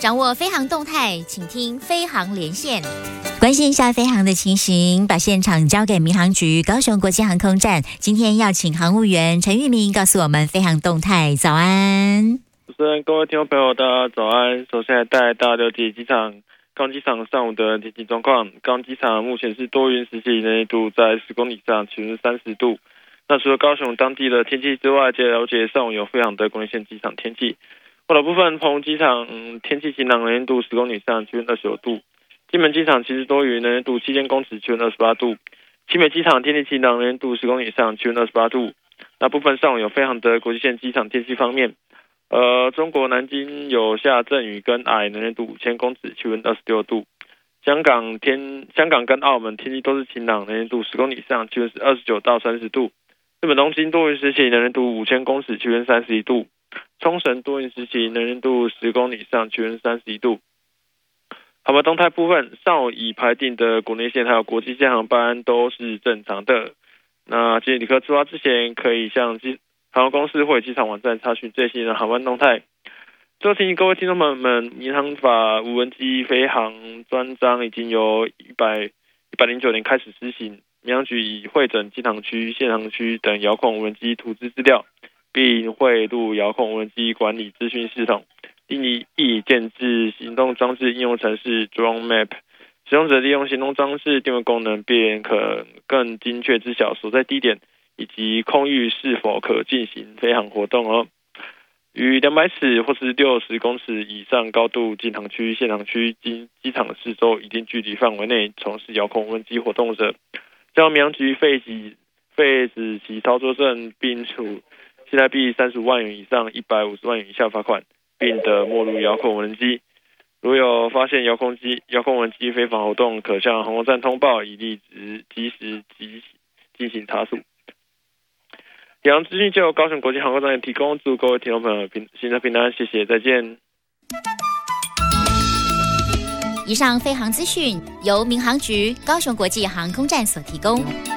掌握飞航动态，请听飞航连线。 关心一下飞航的情形，把现场交给民航局高雄国际航空站。今天要请航务员陈玉明告诉我们飞航动态。早安， 主持人，各位听众朋友，大家早安。首先来带大家了解机场高雄机场上午的天气状况。高雄机场目前是多云时期，能见度在10公里上，气温30度。那除了高雄当地的天气之外，接着了解上午有飞航的国内线机场天气。后岛部分，澎湖机场天气晴朗，能见度10公里上，气温29度。金门机场其实多云，能见度7000公尺，气温28度。新北机场天气晴朗，能见度10公里上，气温28度。那部分上午有飞航的国际线机场天气方面，中国南京有下阵雨跟霭，能见度5000公尺，气温26度。香港跟澳门天气都是晴朗，能见度10公里上，气温是29到30度。日本东京多云时期，能见度5000公尺，气温31度。冲绳多云时期，能见度10公里上，气温31度。航班动态部分，上午已排定的国内线还有国际线航班都是正常的。那建议旅客出发之前，可以向航空公司或者机场网站查询最新的航班动态。最后提醒各位听众朋友们，民航法无人机飞航专章已经由109年开始施行。民航局已会诊机场区、限航区等遥控无人机图资资料，并汇入遥控无人机管理资讯系统，亦建置行动装置应用程式 Drone Map， 使用者利用行动装置定位功能，便可更精确知晓所在地点以及空域是否可进行飞航活动哦。于200尺或是60公尺以上高度进航区、限航区及机场四周一定距离范围内从事遥控无人机活动者，将民航局废止其操作证，并处新台币35万元以上150万元以下罚款，并得没入遥控无人机。如有发现遥控无人机非法活动，可向航空站通报，以立即时进行查处。以上资讯就由高雄国际航空站提供，祝各位听众朋友行车平安，谢谢，再见。 以上飞航资讯由民航局高雄国际航空站所提供。